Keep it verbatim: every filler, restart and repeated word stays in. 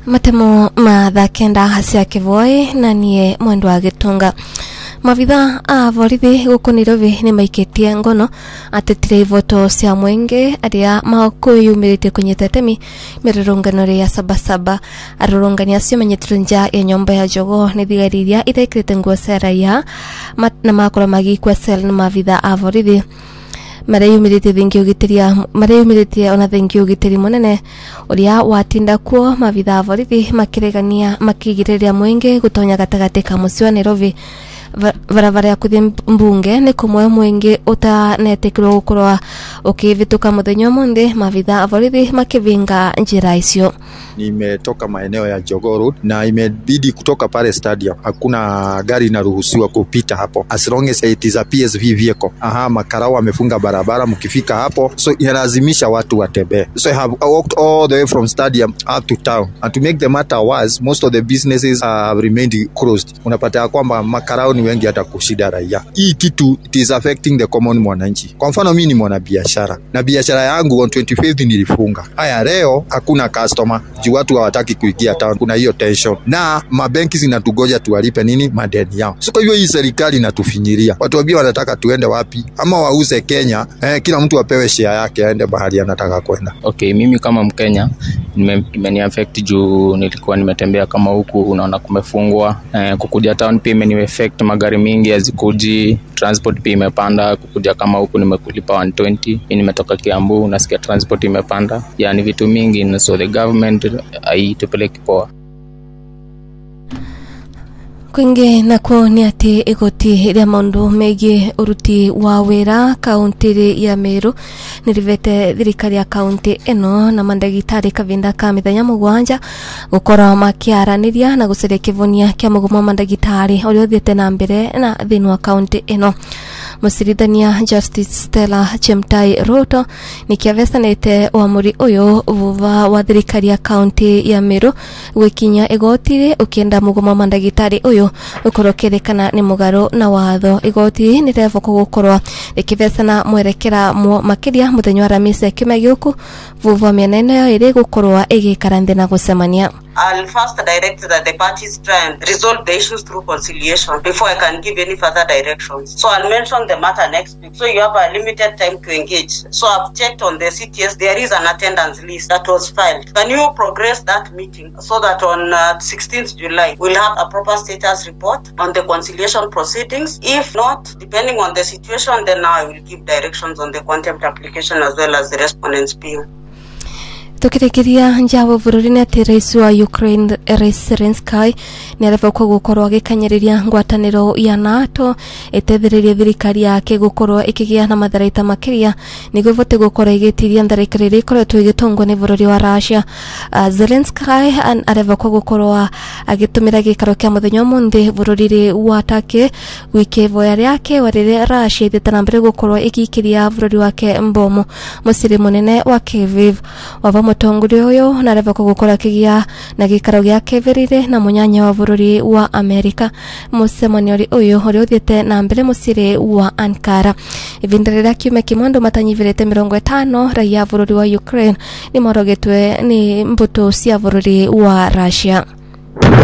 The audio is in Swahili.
Matemo mathakenda hacia kivoi na nie mwendo wa gitunga. Mavitha a borithi guku Nairobi ni maiketie ngono atetire ivoto cia mwenge aria makuyumirite kunyita temi mirurungano ya sabasaba arurungani acio menyetirwe nja ya nyomba ya jogo ni thigariria ithekirite nguo cia raia na makora magikwa sel na mavitha a borithi mareyumirite thingi ugitiria mareyumirite ona thingi ugitiri munene uria watinda kuo mavitha a borithi makiregania makigiriria mwenge gutonya gatagati ka muci wa Nairobi varavara ya kuthi mbunge ni kumwe mwenge utanetekirwo gukorwa ukivituka muthenya munde mavitha a borithi makivinga njira icio. Nimetoka maeneo ya Jogoo Road na imebidi kutoka pale stadium, hakuna gari inaruhusiwa kupita hapo as long as it is a P S V vehicle. Aha, makarao wamefunga barabara, mkifika hapo so inalazimisha watu watembee. So I have walked all the way from stadium up to town, and to make the matter worse, most of the businesses have remained closed. Unapata kwamba makarao ni wengi hata kushida raia. Hii kitu it is affecting the common mwananchi. Kwa mfano mimi ni mwanabiashara na biashara yangu on twenty-fifth nilifunga. Haya leo hakuna customer, juu watu hawataki kuingia town, kuna hiyo tension na mabenki zinatugoja tuwalipe nini madeni yao. So kwa hiyo hii serikali inatufinyiria. Watu wabia wanataka tuende wapi? Ama wauze Kenya, eh, kila mtu apewe share yake aende bahari anataka kwenda. Okay, mimi kama Mkenya imeni affect juu nilikuwa nimetembea kama huku unaona kumefungwa, eh, kukuja town pia imeni affect, magari mingi hazikuji, transport pia imepanda, kukuja kama huku nimekulipa one twenty, mimi nimetoka Kiambu nasikia transport imepanda, yani vitu mingi, so the government haitupeleki poa. Kwingi nako ni ati igoti ria maundu megie uruti wa wira kaunti ya Meru nirivete thirikari ya kaunti eno na mandagitari kavinda ka mithenya mugwanja gukora makiaraniria na guceria kivonia kia mugomo mandagitari uria uthiete na mbere na thini wa kaunti eno. Musirithania Justice Stella Chemtai Ruto nikiavesanite uamuri uyu vuva wa thirikari ya kaunti ya Meru gwikinya igoti ukienda mugomo mandagitari uyu ukorokerekana ni mugaro na watho. Igoti ni revoka gukorwa ikivesana mwerekera mu makiria muthenya wa Ramisi kimegiuku vuva mienene yo iri gukorwa igikarande na gusemania. I'll first direct that the parties try and resolve the issues through conciliation before I can give any further directions. So I'll mention the matter next week. So you have a limited time to engage. So I've checked on the C T S. There is an attendance list that was filed. Can you progress that meeting so that on uh, sixteenth July we'll have a proper status report on the conciliation proceedings? If not, depending on the situation, then now I will give directions on the contempt application as well as the respondent's bill. Tukirekeria njabo bururi ati rais wa Ukraine Rais Zelensky ni aravoka gukorwa agikanyiriria ngwataniro ya NATO etethiririe thirikari yake gukorwa ikigia na matharaita makiria niguo vote gukorwa igitiria ndarikiriri ikoretwo igitongwo ni bururi wa Russia. uh, Zelensky aravoka gukorwa agitumira gikaro kia muthenya munde bururi wa Turkey wikevo yake warire Russia ithitana mbere gukorwa ikikiria bururi wake mbomu musiri munene wa Kyiv. Wava mutonguri uyu nareva gukora kigia na gikaro gya keverire na munyanya wa bururi wa Amerika. Musemani uyu uri uthiete na mbere musire wa Ankara. Ivinderera kiume kimondo matanyivirete mirongo itano raia bururi wa Ukraine ni morogetwe ni mbuto cia bururi wa Russia.